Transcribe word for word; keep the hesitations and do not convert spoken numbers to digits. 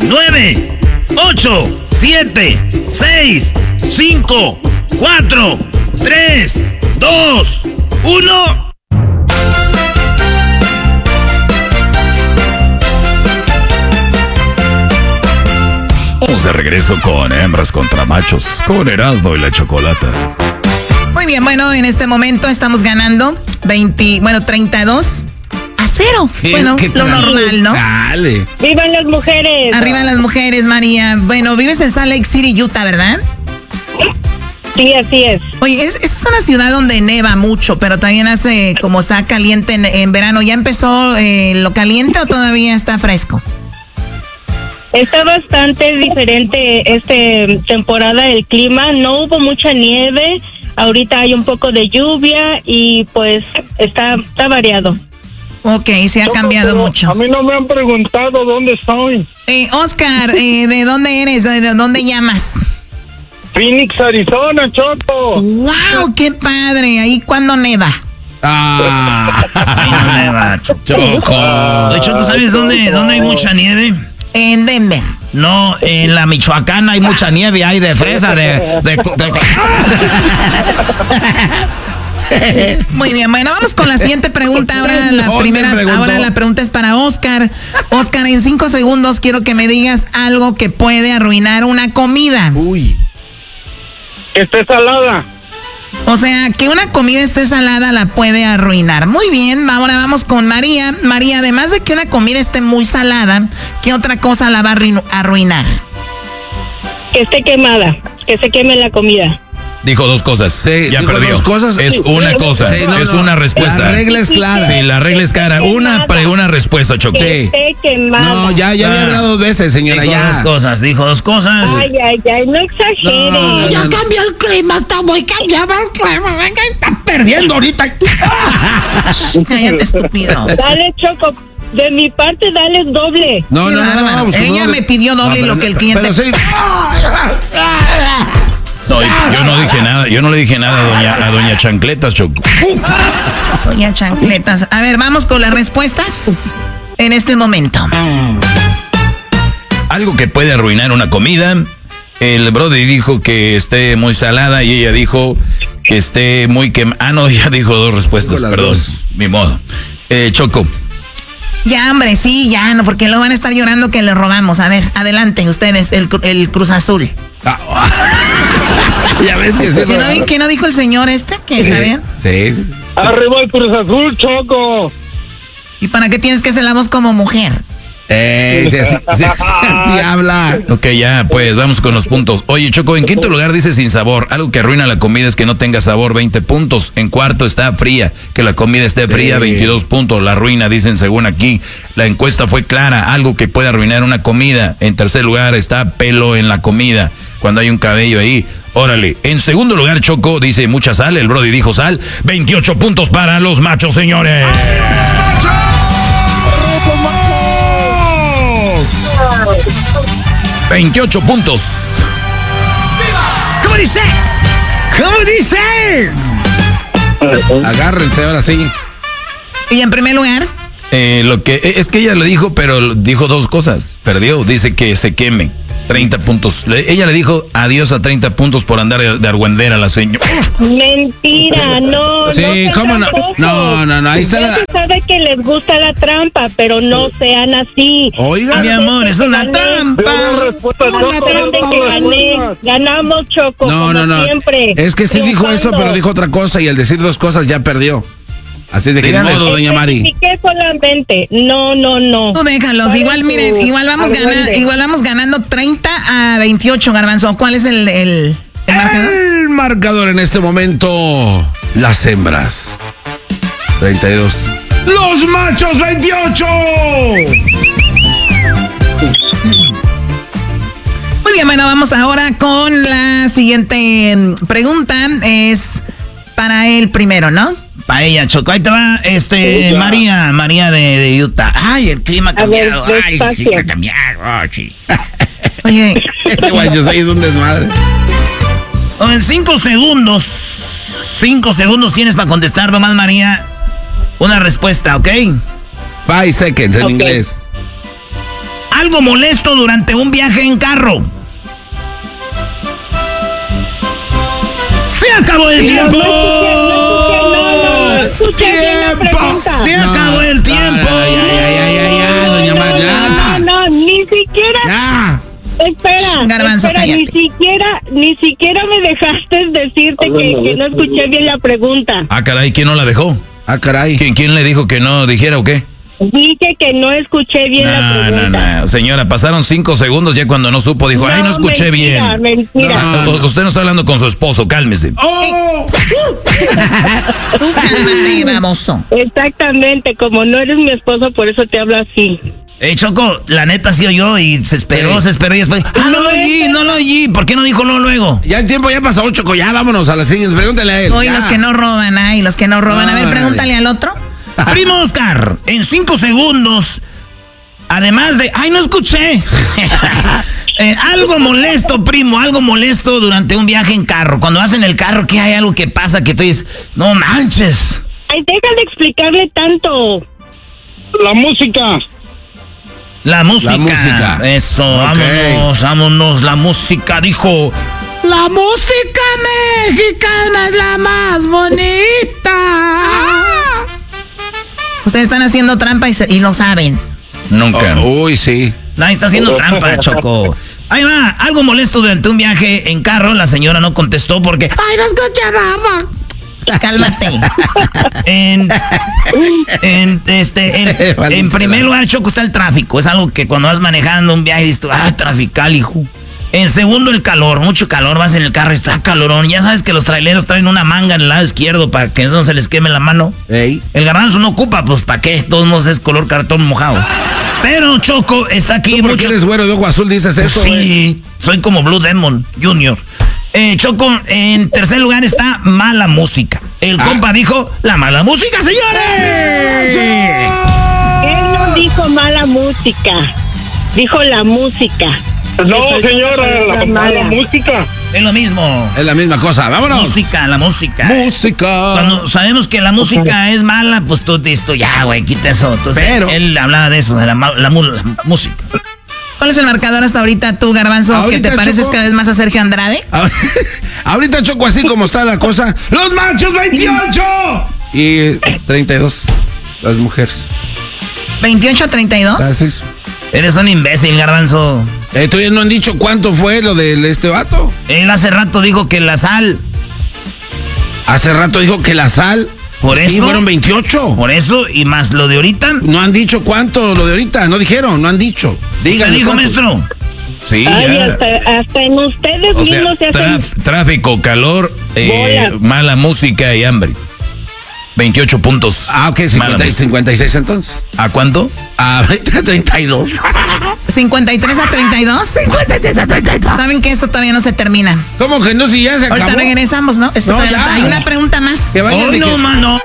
nueve, ocho, siete, seis, cinco, cuatro, tres, dos, uno. Vamos de regreso con hembras contra machos, con Erasmo y la Chocolata. Muy bien, bueno, en este momento estamos ganando veinte, bueno, treinta y dos a cero. Bueno, lo normal, ¿no? Dale. ¡Vivan las mujeres! Arriba las mujeres, María. Bueno, vives en Salt Lake City, Utah, ¿verdad? Sí, así es. Oye, es, es una ciudad donde neva mucho, pero también hace como está caliente en, en verano. ¿Ya empezó eh, lo caliente o todavía está fresco? Está bastante diferente esta temporada el clima. No hubo mucha nieve. Ahorita hay un poco de lluvia y pues está, está variado. Ok, se ha Choco, cambiado pero mucho. A mí no me han preguntado dónde estoy. Eh, Oscar, eh, ¿de dónde eres? ¿De dónde llamas? Phoenix, Arizona, Choco. ¡Wow! ¡Qué padre! ¿Ahí cuándo neva? Ah, Ahí no neva, Choco. Choco. Oye, Choco, ¿sabes dónde, dónde hay mucha nieve? En Denver. No, en la Michoacán hay mucha nieve, hay de fresa, de... de, de... Muy bien, bueno, vamos con la siguiente pregunta. Ahora la primera, ahora la pregunta es para Oscar. Oscar, en cinco segundos quiero que me digas algo que puede arruinar una comida. Uy. Que esté salada. O sea, que una comida esté salada la puede arruinar. Muy bien, ahora vamos con María. María, además de que una comida esté muy salada, ¿qué otra cosa la va a arruinar? Que esté quemada, que se queme la comida. Dijo dos cosas. Sí, ya dijo perdió. dos cosas. Es una cosa. Sí, no, es no. una respuesta. La regla es clara. Sí, la regla es clara. Una, pre- una respuesta, Choco. Que Sí. esté quemada. No, ya, ya había Ah. hablado dos veces, señora, Dijo ya. dos cosas, dijo dos cosas. Ay, ay, ay, no exagere. No, no, Ya no. cambió el clima, está muy cambiado el clima. Venga, está perdiendo ahorita. Cállate, estúpido. Dale, Choco. De mi parte, dale doble. No, Qué no, no, no, bárbaro. pues, Ella no, me pidió doble no, lo pero- que el cliente- Pero sí. No, yo no dije nada. Yo no le dije nada a doña, a doña Chancletas, Choco. Doña Chancletas. A ver, vamos con las respuestas en este momento. Algo que puede arruinar una comida. El Brody dijo que esté muy salada y ella dijo que esté muy quemada. Ah, no, ella dijo dos respuestas, Dijo las perdón. dos. Mi modo. Eh, Choco. Ya, hombre, sí, ya, no, porque lo van a estar llorando que le robamos. A ver, adelante, ustedes, el, cru- el Cruz Azul. Ah, ya ves que sí. ¿Qué no, di- qué no dijo el señor este? ¿Que sabían? Sí, sí, sí. Arriba el Cruz Azul, Choco. ¿Y para qué tienes que hacer la voz como mujer? Eh, sí, así, sí, sí, así habla. Ok, ya, pues vamos con los puntos. Oye, Choco, en quinto lugar dice sin sabor. Algo que arruina la comida es que no tenga sabor, veinte puntos. En cuarto está fría, que la comida esté fría, Sí. veintidós puntos. La arruina, dicen según aquí. La encuesta fue clara, algo que puede arruinar una comida. En tercer lugar está pelo en la comida, cuando hay un cabello ahí. Órale. En segundo lugar, Choco dice mucha sal. El Brody dijo sal. veintiocho puntos para los machos, señores. veintiocho puntos. ¿Cómo dice? ¿Cómo dice? Agárrense ahora sí. Y en primer lugar, Eh, lo que es que ella le dijo, pero dijo dos cosas. Perdió. Dice que se queme. treinta puntos. Le- ella le dijo adiós a treinta puntos por andar de argüendera a la señora. Mentira, no. Sí, no sean ¿cómo no? tramposos. No, no, no, ahí está Ya la- se sabe que les gusta la trampa, pero no sean así. Oiga. Mi amor, es una Gané. trampa. Dame respuesta, Una Choco. trampa que gané. Ganamos, Choco, No, como no, no. siempre. Es que sí dijo eso, Triunfando. pero dijo otra cosa y al decir dos cosas ya perdió. Así es de que ni Dígale. modo, doña Mari. Especifiqué solamente. No, no, no. tú déjalos. ¿Cuál Igual, es miren, tu igual vamos, gana- argüende? igual vamos ganando treinta a veintiocho, Garbanzo. ¿Cuál es el, el, el marcador? El marcador en este momento, las hembras. treinta y dos. ¡Los machos, veintiocho! Muy bien, bueno, vamos ahora con la siguiente mm, pregunta. Es para el primero, ¿no? Para ella, Choco. Ahí te va, este, María, María de, de Utah. Ay, el clima ha A ver, cambiado. Ay, el despacio. clima ha cambiado. Ay, sí. Oye, Ese guacho se hizo un desmadre. En cinco segundos, cinco segundos tienes para contestar, nomás, María, una respuesta, ¿ok? Five seconds en Ok. inglés. algo molesto durante un viaje en carro. ¡Se acabó el tiempo! ¡Tiempo! ¡Se acabó el tiempo! Ay, ay, ay, ay, ay, doña María. No, no, ni siquiera. Ya. Espera, Garbanzo, espera, ni cállate. siquiera, ni siquiera me dejaste decirte que, que no escuché bien la pregunta. Ah, caray, ¿quién no la dejó? Ah, caray. ¿Quién, quién le dijo que no dijera o qué? Dije que no escuché bien la No, no, pregunta. no. Señora, pasaron cinco segundos ya cuando no supo, dijo, ay, no escuché mentira, bien. Mentira, Ah, No. Usted no está hablando con su esposo, cálmese. ¡Oh! Cálmate, baboso. Exactamente, como no eres mi esposo, por eso te hablo así. Eh, Choco, la neta sí oyó y se esperó, Sí. se esperó y después. Ah, no lo oí, no lo oí. ¿Por qué no dijo no luego? Ya el tiempo ya pasó, Choco. Ya vámonos a la siguiente. Pregúntale a él. Hoy ya. los que no roban, ay, los que no roban. A ver, Ay. pregúntale al otro. Primo Oscar, en cinco segundos, además de... ¡Ay, no escuché! Eh, algo molesto, primo, algo molesto durante un viaje en carro. Cuando vas en el carro, que hay algo que pasa que tú dices, no manches. Ay, deja de explicarle tanto. La música. La música. La música. Eso, Ok. vámonos, vámonos. La música dijo... La música mexicana es la más bonita. Ustedes están haciendo trampa y, se- y lo saben. Nunca. Oh, uy, sí. Nadie está haciendo trampa, Choco. Ahí va, algo molesto durante un viaje en carro. La señora no contestó porque... Ay, no escuché nada. Cálmate. En, en, este, en, Vale, en primer claro. lugar, Choco, está el tráfico. Es algo que cuando vas manejando un viaje dices tú, ah, trafical, hijo. En segundo, el calor. Mucho calor. Vas en el carro y está calorón. Ya sabes que los traileros traen una manga en el lado izquierdo para que no se les queme la mano. Ey. El garbanzo no ocupa, pues ¿para qué? Todos modos es color cartón mojado. Pero Choco está aquí ¿Tú por mucho. qué eres güero de ojo azul dices Pues eso, güey? sí, soy como Blue Demon Junior Eh, Choco, en tercer lugar está mala música. El Ah. compa dijo, la mala música, señores. Él no dijo mala música, dijo la música. No, Eso señora, es la mala. mala música. Es lo mismo. Es la misma cosa. Vámonos. Música, la música. Música. Cuando sabemos que la música es mala, pues tú dices, tú, ya, güey, quita eso. Entonces, Pero- él hablaba de eso, de la, ma- la mu- la música. ¿Cuál es el marcador hasta ahorita tú, Garbanzo? Ahorita, ¿Que te pareces Choco. cada vez más a Sergio Andrade? Ah, ahorita, Choco, así como está la cosa. ¡Los machos veintiocho! Y treinta y dos. Las mujeres. ¿veintiocho a treinta y dos? Así. Eres un imbécil, garbanzo. Eh, ¿Todavía no han dicho cuánto fue lo de este vato? Él hace rato dijo que la sal. Hace rato dijo que la sal. Por Sí, eso. fueron veintiocho. Por eso, y más lo de ahorita. No han dicho cuánto lo de ahorita. No dijeron, no han dicho. ¿Qué Díganme. dijo, cuánto. maestro? Sí, Ay, ya. hasta, hasta en ustedes O sea, mismos se hacen... traf- tráfico, calor, eh, Bolas. mala música y hambre. veintiocho puntos. Ah, ok, Mala cincuenta, música. cincuenta y seis entonces. ¿A cuánto? Ah, treinta y dos. ¿cincuenta y tres a treinta y dos? cincuenta y seis a treinta y dos. Saben que esto todavía no se termina. ¿Cómo que no? Si ya se acabó. Ahorita regresamos, ¿no? Esto No, todavía- ya. Hay una pregunta más. Que vayan Hoy de que- no, mano.